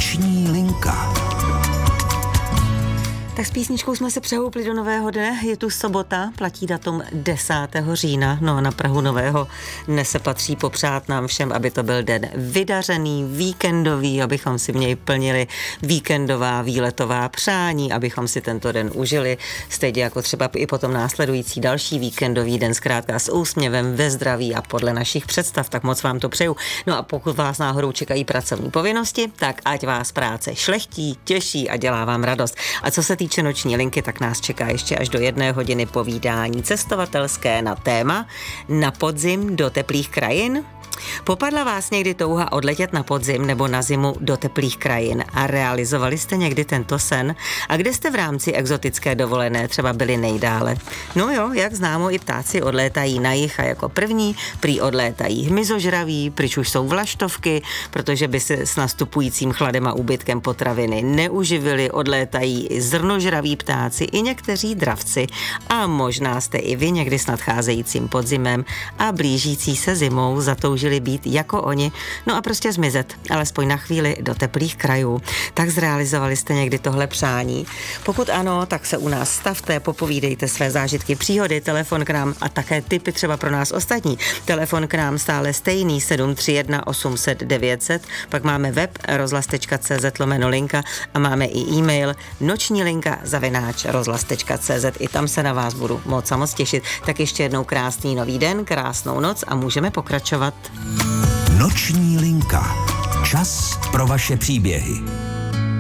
Noční linka. Tak s písničkou jsme se přehoupli do nového dne, je tu sobota, platí datum 10. října, no a na prahu nového dne se patří popřát nám všem, aby to byl den vydařený, víkendový, abychom si v něj plnili víkendová, výletová přání, abychom si tento den užili, stejně jako třeba i potom následující další víkendový den, zkrátka s úsměvem, ve zdraví a podle našich představ, tak moc vám to přeju. No a pokud vás náhodou čekají pracovní povinnosti, tak ať vás práce šlechtí, těší a dělá vám radost. A co se týče noční linky, tak nás čeká ještě až do 1 hodiny povídání cestovatelské na téma Na podzim do teplých krajin. Popadla vás někdy touha odletět na podzim nebo na zimu do teplých krajin a realizovali jste někdy tento sen? A kde jste v rámci exotické dovolené třeba byli nejdále? No jo, jak známo, i ptáci odlétají na jih a jako první prý odlétají hmyzožraví, pryč už jsou vlaštovky, protože by se s nastupujícím chladem a úbytkem potraviny neuživili, odlétají i zrnožraví ptáci, i někteří dravci. A možná jste i vy někdy s nadcházejícím podzimem a blížící se zimou zatoužili být jako oni, no a prostě zmizet, alespoň na chvíli do teplých krajů. Tak zrealizovali jste někdy tohle přání? Pokud ano, tak se u nás stavte, popovídejte své zážitky, příhody, telefon k nám a také tipy třeba pro nás ostatní. Telefon k nám stále stejný 731 800 900, pak máme web rozhlas.cz/linka a máme i e-mail nočnilinka@rozhlas.cz. I tam se na vás budu moc těšit. Tak ještě jednou krásný nový den, krásnou noc a můžeme pokračovat. Noční linka. Čas pro vaše příběhy.